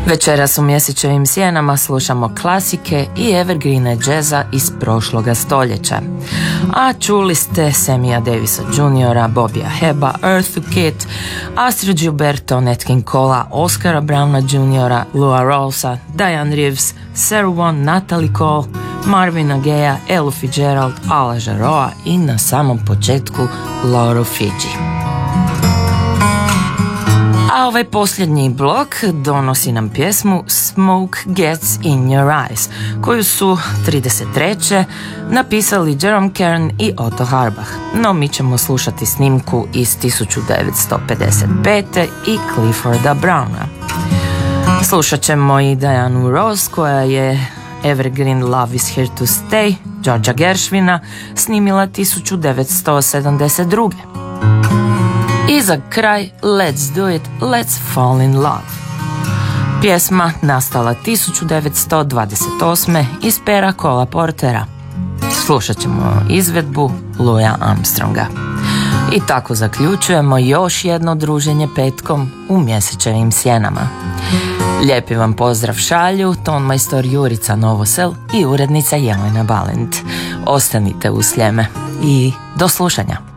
Večeras u Mjesečevim sjenama slušamo klasike i evergreene džeza iz prošloga stoljeća. A čuli ste Sammya Davisa Jr., Bobija Heba, Eartha Kitt, Astrid Gilberto, Nat King Cole'a, Oscara Browna Jr., Lou Rawlsa, Diane Reeves, Sarah Vaughan, Natalie Cole, Marvina Gaye'a, Ella Fitzgerald, Ala Jarreau'a i na samom početku Laura Fiji. A ovaj posljednji blok donosi nam pjesmu Smoke Gets in Your Eyes, koju su 33. napisali Jerome Kern i Otto Harbach. No mi ćemo slušati snimku iz 1955. i Clifforda Browna. Slušat ćemo i Dianu Ross, koja je evergreen Love is Here to Stay Georgea Gershwina snimila 1972. I za kraj Let's Do It, Let's Fall in Love. Pjesma nastala 1928. iz pera Cola Portera. Slušat ćemo izvedbu Louisa Armstronga. I tako zaključujemo još jedno druženje petkom u Mjesečevim sjenama. Lijepi vam pozdrav šalju tonmajstor Jurica Novosel i urednica Jelena Balint. Ostanite u Sljeme i do slušanja.